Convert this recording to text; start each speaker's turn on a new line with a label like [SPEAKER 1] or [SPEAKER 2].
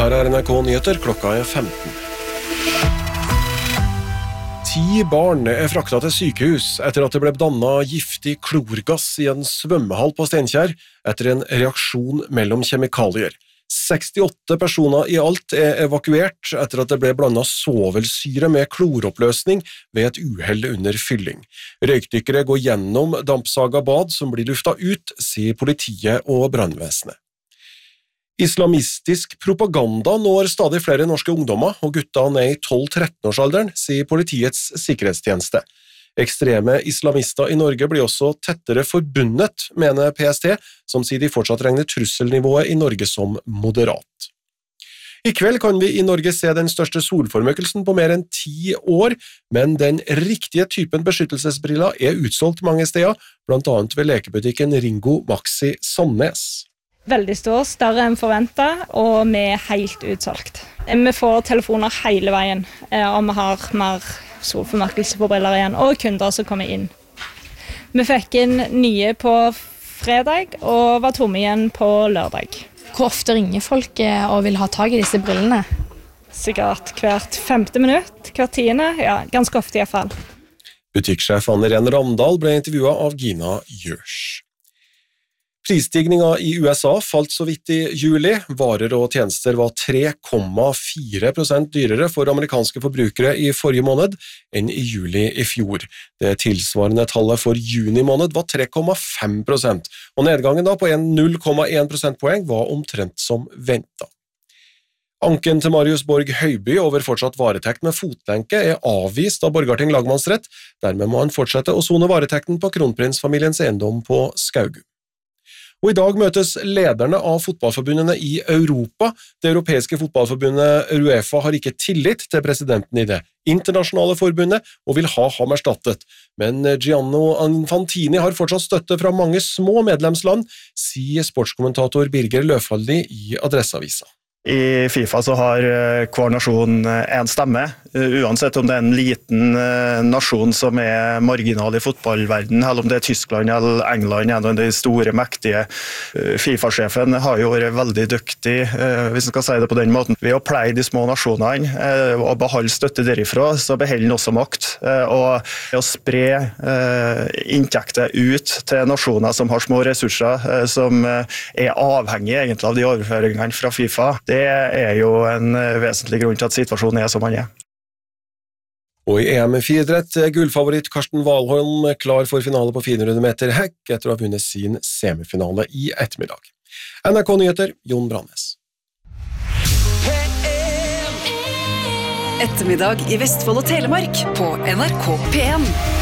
[SPEAKER 1] Her NRK Nyheter, klokka 15. 10 barn fraktet til sykehus etter at det ble dannet giftig klorgass i en svømmehall på Steinkjer etter en reaksjon mellom kjemikalier. 68 personer i alt evakuert etter at det ble blandet svovelsyre med kloroppløsning ved et uheld under fylling. Røykdykkere går gjennom dampsaga bad som blir luftet ut, sier politiet og brannvesenet. Islamistisk propaganda når stadig flere norske ungdommer, og gutta ned i 12-13-årsalderen, sier Politiets sikkerhetstjeneste. Ekstreme islamister i Norge blir også tettere forbundet, mener PST, som sier de fortsatt regner trusselnivået i Norge som moderat. I kveld kan vi i Norge se den største solformørkelsen på mer enn 10 år, men den riktige typen beskyttelsesbriller utsolgt mange steder, blant annet ved lekebutikken Ringo Maxi Sandnes.
[SPEAKER 2] Veldig stor, større enn forventet, og vi helt utsolgt. Vi får telefoner hele veien om vi har mer solformørkelse på briller igjen, og kunder som kommer inn. Vi fikk inn nye på fredag, og var tomme igjen på lørdag.
[SPEAKER 3] Hvor ofte ringer folk og vil ha tag i disse brillene?
[SPEAKER 2] Sikkert hvert 5. minutt, hvert 10. Ja, ganske ofte i hvert fall.
[SPEAKER 1] Butikksjef Anne Ren Ramdal ble intervjuet av Gina Gjørs. Prisstigningen i USA falt så vidt i juli. Varer og tjenester var 3,4% dyrere for amerikanske forbrukere i forrige måned enn i juli i fjor. Det tilsvarende tallet for juni måned var 3,5%, og nedgangen da på 0,1 prosentpoeng var omtrent som ventet. Anken til Marius Borg Høiby over fortsatt varetekt med fotlenke avvist av Borgarting lagmannsrett. Dermed må han fortsette å sone varetekten på kronprinsfamiliens eiendom på Skaugum. Og i dag møtes lederne av fotballforbundene i Europa. Det europeiske fotballforbundet UEFA har ikke tillit til presidenten i det internasjonale forbundet og vil ha ham erstattet. Men Gianni Infantini har fortsatt støtte fra mange små medlemsland, sier sportskommentator Birger Løfaldi i Adresseavisa.
[SPEAKER 4] I FIFA så har hver nasjon en stemme, uansett om det en liten nasjon som marginal i fotballverden, eller om det Tyskland eller England, en av de store, mektige. FIFA-sjefen har jo vært veldig dyktig, hvis man skal si det på den måten. Ved å pleie de små nasjonene og beholde støtte derifra, så beholder han også makt. Og å spre inntekter ut til nasjoner som har små ressurser, som avhengige egentlig av de overføringene fra FIFA, det jo en vesentlig grunn til at situasjonen som den
[SPEAKER 1] Og i EM i friidrett gullfavoritt Karsten Warholm klar for finale på 400 meter hekk etter å ha vunnet sin semifinale i ettermiddag. NRK Nyheter, Jon Brannes.
[SPEAKER 5] Ettermiddag i Vestfold og Telemark på NRK P1.